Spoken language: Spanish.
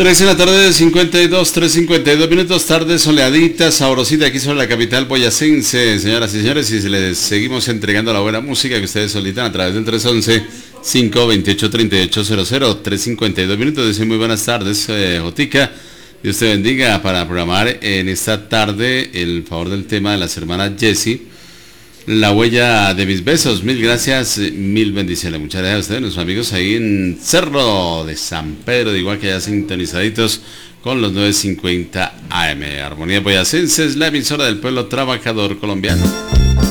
3 de la tarde, 3:52 minutos, tarde soleadita, sabrosita aquí sobre la capital boyacense, señoras y señores, y les seguimos entregando la buena música que ustedes solicitan a través del 311-528-3800, 3:52 minutos. Dicen muy buenas tardes, Jotica, Dios te bendiga, para programar en esta tarde el favor del tema de las hermanas Jessie, la huella de mis besos. Mil gracias, mil bendiciones. Muchas gracias a ustedes, nuestros amigos ahí en Cerro de San Pedro, de igual que ya sintonizaditos con los 9:50 AM. Armonía Boyacense es la emisora del pueblo trabajador colombiano.